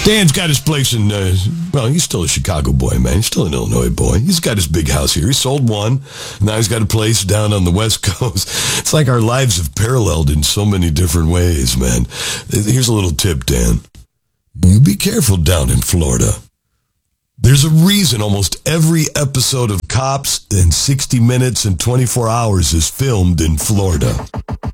Dan's got his place in, well, he's still a Chicago boy, man. He's still an Illinois boy. He's got his big house here. He sold one. Now he's got a place down on the West Coast. It's like our lives have paralleled in so many different ways, man. Here's a little tip, Dan. You be careful down in Florida. There's a reason almost every episode of Cops in 60 Minutes and 24 Hours is filmed in Florida.